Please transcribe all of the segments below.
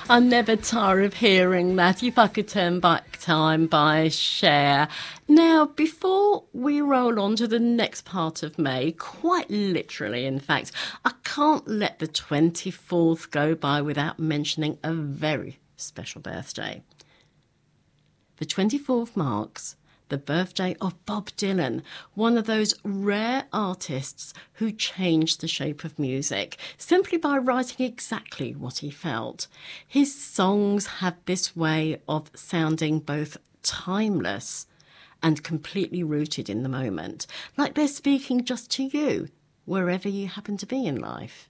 I never tire of hearing that. If I could turn back time by Cher. Now, before we roll on to the next part of May, quite literally, in fact, I can't let the 24th go by without mentioning a very special birthday. The 24th marks the birthday of Bob Dylan, one of those rare artists who changed the shape of music simply by writing exactly what he felt. His songs have this way of sounding both timeless and completely rooted in the moment, like they're speaking just to you, wherever you happen to be in life.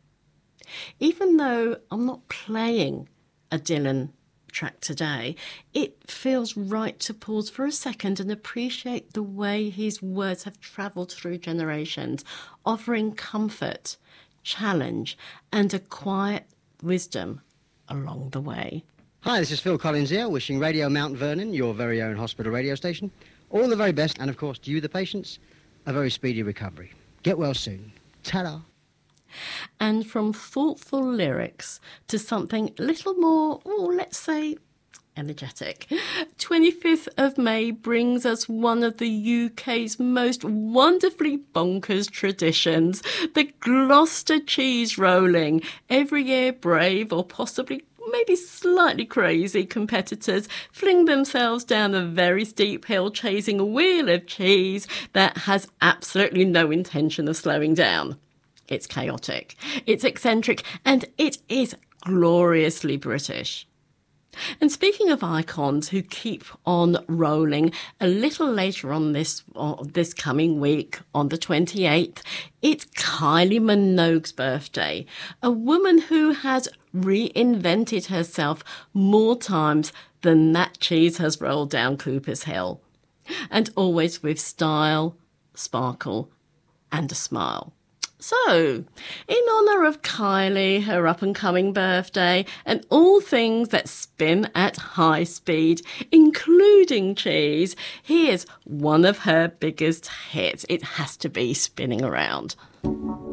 Even though I'm not playing a Dylan track today, it feels right to pause for a second and appreciate the way his words have travelled through generations, offering comfort, challenge, and a quiet wisdom along the way. Hi, this is Phil Collins here, wishing Radio Mount Vernon, your very own hospital radio station, all the very best, and of course to you, the patients, a very speedy recovery. Get well soon. Ta-da! And from thoughtful lyrics to something a little more, let's say, energetic. 25th of May brings us one of the UK's most wonderfully bonkers traditions, the Gloucester cheese rolling. Every year, brave or possibly maybe slightly crazy competitors fling themselves down a very steep hill chasing a wheel of cheese that has absolutely no intention of slowing down. It's chaotic, it's eccentric, and it is gloriously British. And speaking of icons who keep on rolling, a little later on this coming week, on the 28th, it's Kylie Minogue's birthday, a woman who has reinvented herself more times than that cheese has rolled down Cooper's Hill, and always with style, sparkle, and a smile. So, in honour of Kylie, her up-and-coming birthday, and all things that spin at high speed, including cheese, here's one of her biggest hits. It has to be Spinning Around.